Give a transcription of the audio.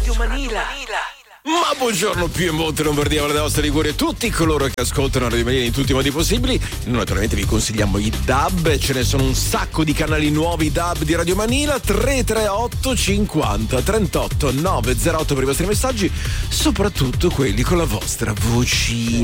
Ma buongiorno Piemonte, Lombardia, Valle d'Aosta, Liguria e tutti coloro che ascoltano Radio Maria in tutti i modi possibili. Noi naturalmente vi consigliamo i DAB, ce ne sono un sacco di canali nuovi DAB di Radio Manila. 338 50 38 908 per i vostri messaggi, soprattutto quelli con la vostra vocina.